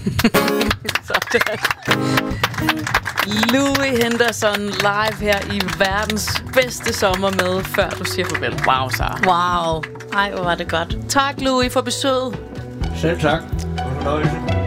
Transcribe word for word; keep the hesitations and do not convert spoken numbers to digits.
Sådan. Louis Henderson live her i verdens bedste sommer med Før du siger farvel. Wow, Sara. Wow. Ej, hvor var det godt. Tak, Louis, for besøget. Selv tak. Det var fornøjelse.